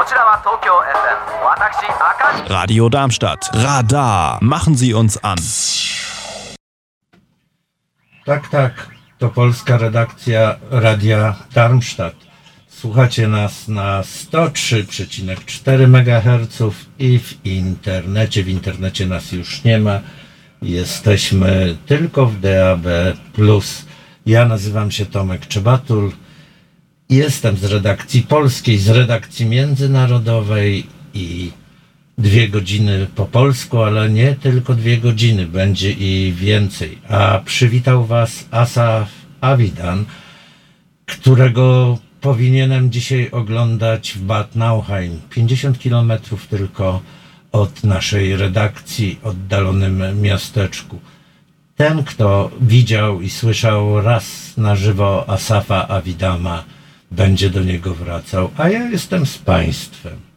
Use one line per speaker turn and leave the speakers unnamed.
Radio Darmstadt. Radar. Machen Sie uns an.
Tak, to polska redakcja Radia Darmstadt. Słuchacie nas na 103,4 MHz i w internecie. W internecie nas już nie ma. Jesteśmy tylko w DAB+. Ja nazywam się Tomek Czebatul. Jestem z redakcji polskiej, z redakcji międzynarodowej i 2 godziny po polsku, ale nie tylko 2 godziny, będzie i więcej. A przywitał Was Asaf Avidan, którego powinienem dzisiaj oglądać w Bad Nauheim, 50 km tylko od naszej redakcji, oddalonym miasteczku. Ten, kto widział i słyszał raz na żywo Asafa Avidana, będzie do niego wracał, a ja jestem z Państwem.